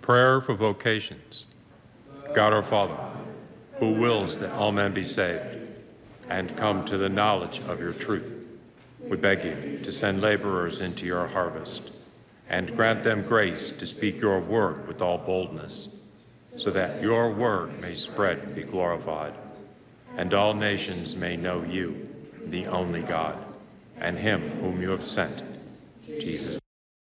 Prayer for vocations. God our Father, who wills that all men be saved and come to the knowledge of your truth, we beg you to send laborers into your harvest and grant them grace to speak your word with all boldness, so that your word may spread and be glorified, and all nations may know you, the only God, and him whom you have sent, Jesus.